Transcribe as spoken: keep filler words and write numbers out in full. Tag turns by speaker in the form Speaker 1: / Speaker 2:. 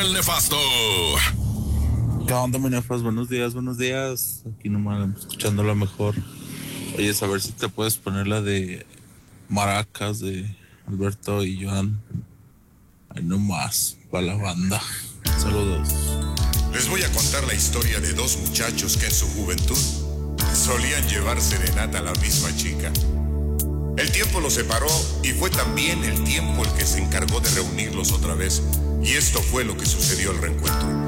Speaker 1: el Nefasto.
Speaker 2: ¿Qué onda, mi Nefas? Buenos días, buenos días. Aquí nomás escuchando la mejor. Oye, a ver si te puedes poner la de Maracas de Alberto y Joan. Ahí nomás, para la banda. Saludos.
Speaker 3: Les voy a contar la historia de dos muchachos que en su juventud solían llevar serenata a la misma chica. El tiempo los separó y fue también el tiempo el que se encargó de reunirlos otra vez. Y esto fue lo que sucedió al reencuentro.